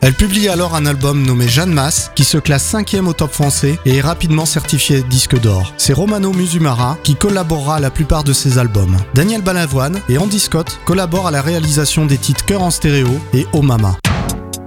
Elle publie alors un album nommé Jeanne Masse, qui se classe 5e au top français et est rapidement certifié disque d'or. C'est Romano Musumara qui collaborera à la plupart de ses albums. Daniel Balavoine et Andy Scott collaborent à la réalisation des titres Cœur en stéréo et Oh Mama.